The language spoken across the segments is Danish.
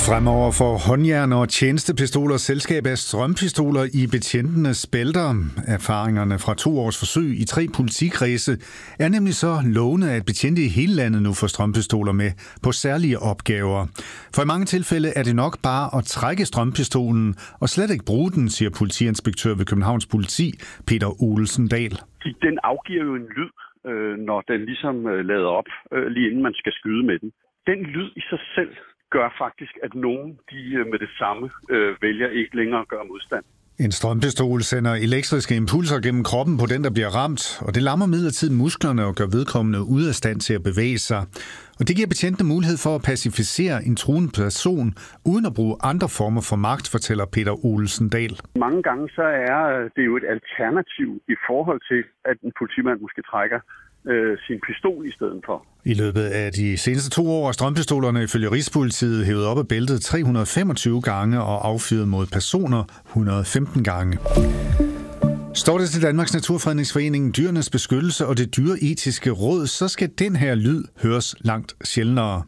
Fremover får håndjern og tjenestepistoler selskab af strømpistoler i betjentenes bælter. Erfaringerne fra 2 års forsøg i 3 politikredse er nemlig så lovende, at betjente i hele landet nu får strømpistoler med på særlige opgaver. For i mange tilfælde er det nok bare at trække strømpistolen og slet ikke bruge den, siger politiinspektør ved Københavns Politi, Peter Olesen Dahl. Den afgiver jo en lyd, når den ligesom lader op, lige inden man skal skyde med den. Den lyd i sig selv gør faktisk, at nogen de med det samme vælger ikke længere at gøre modstand. En strømpistol sender elektriske impulser gennem kroppen på den, der bliver ramt, og det lammer midlertidigt musklerne og gør vedkommende ude af stand til at bevæge sig. Og det giver betjentene mulighed for at pacificere en truende person, uden at bruge andre former for magt, fortæller Peter Olesen Dahl. Mange gange så er det jo et alternativ i forhold til, at en politimand måske trækker sin pistol i stedet for. I løbet af de seneste 2 år er strømpistolerne ifølge Rigspolitiet hævet op af bæltet 325 gange og affyret mod personer 115 gange. Står det til Danmarks Naturfredningsforening, Dyrenes Beskyttelse og det Dyreetiske Råd, så skal den her lyd høres langt sjældnere.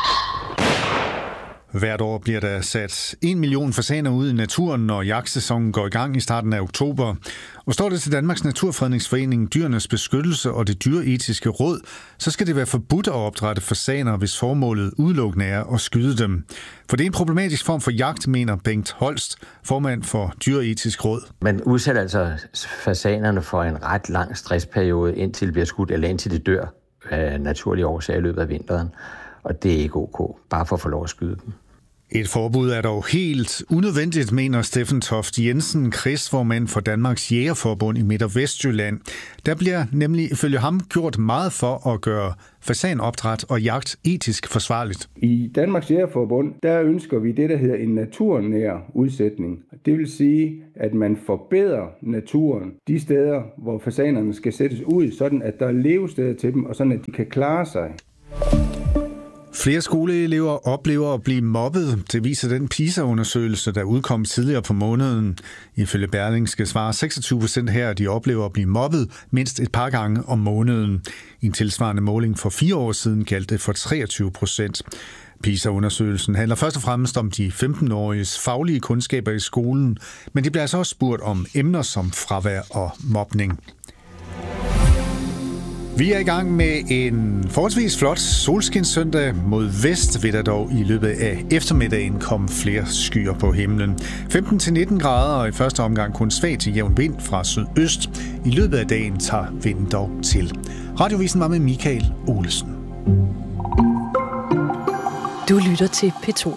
Hvert år bliver der sat 1 million fasaner ud i naturen, når jagtsæsonen går i gang i starten af oktober. Og står det til Danmarks Naturfredningsforening, Dyrenes Beskyttelse og det Dyreetiske Råd, så skal det være forbudt at opdrætte fasaner, hvis formålet udelukkende er at skyde dem. For det er en problematisk form for jagt, mener Bengt Holst, formand for Dyreetisk Råd. Man udsætter altså fasanerne for en ret lang stressperiode, indtil det bliver skudt, eller indtil det dør af naturlige årsager i løbet af vinteren. Og det er ikke ok, bare for at få lov at skyde dem. Et forbud er dog helt unødvendigt, mener Steffen Toft Jensen, kredsformand for Danmarks Jægerforbund i Midt- og Vestjylland. Der bliver nemlig ifølge ham gjort meget for at gøre fasanopdræt og jagt etisk forsvarligt. I Danmarks Jægerforbund, der ønsker vi det, der hedder en naturnær udsætning. Det vil sige, at man forbedrer naturen de steder, hvor fasanerne skal sættes ud, sådan at der er levesteder til dem, og sådan at de kan klare sig. Flere skoleelever oplever at blive mobbet. Det viser den PISA-undersøgelse, der udkom tidligere på måneden. Ifølge Berlingske svarer 26% her, at de oplever at blive mobbet mindst et par gange om måneden. I en tilsvarende måling for 4 år siden galt det for 23%. PISA-undersøgelsen handler først og fremmest om de 15-åriges faglige kundskaber i skolen, men de bliver altså også spurgt om emner som fravær og mobning. Vi er i gang med en forholdsvis flot solskinssøndag. Mod vest vil der dog i løbet af eftermiddagen komme flere skyer på himlen. 15-19 grader og i første omgang kun svag til jævn vind fra sydøst. I løbet af dagen tager vinden dog til. Radiovisen var med Michael Olesen. Du lytter til P2.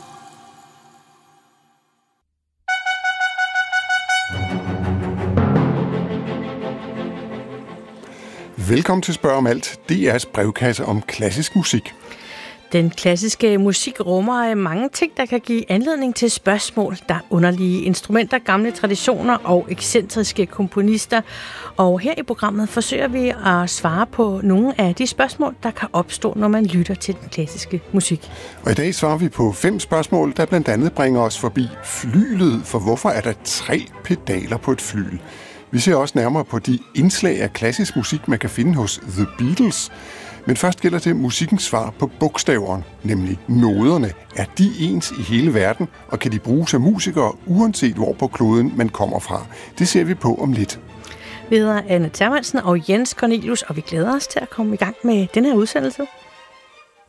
Velkommen til Spørg om Alt, DR's brevkasse om klassisk musik. Den klassiske musik rummer mange ting, der kan give anledning til spørgsmål. Der er underlige instrumenter, gamle traditioner og ekscentriske komponister. Og her i programmet forsøger vi at svare på nogle af de spørgsmål, der kan opstå, når man lytter til den klassiske musik. Og i dag svarer vi på 5 spørgsmål, der blandt andet bringer os forbi flylet, for hvorfor er der 3 pedaler på et flyl? Vi ser også nærmere på de indslag af klassisk musik, man kan finde hos The Beatles. Men først gælder det musikkens svar på bogstaverne, nemlig noderne. Er de ens i hele verden, og kan de bruges af musikere, uanset hvor på kloden man kommer fra? Det ser vi på om lidt. Vi hedder Anne Termansen og Jens Cornelius, og vi glæder os til at komme i gang med den her udsendelse.